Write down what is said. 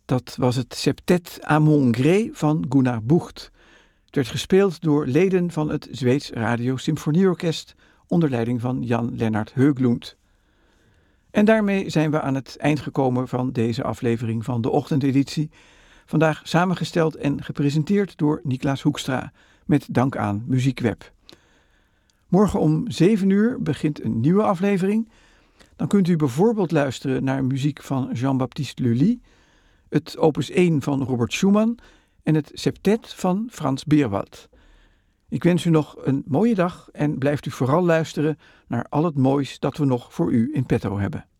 Dat was het Septet à mon gré van Gunnar Bucht. Het werd gespeeld door leden van het Zweeds Radio Symfonieorkest onder leiding van Jan Lennart Höglund. En daarmee zijn we aan het eind gekomen van deze aflevering van de ochtendeditie. Vandaag samengesteld en gepresenteerd door Niklaas Hoekstra, met dank aan Muziekweb. Morgen om 7 uur begint een nieuwe aflevering. Dan kunt u bijvoorbeeld luisteren naar muziek van Jean-Baptiste Lully, het opus 1 van Robert Schumann en het septet van Frans Beerwald. Ik wens u nog een mooie dag en blijft u vooral luisteren naar al het moois dat we nog voor u in petto hebben.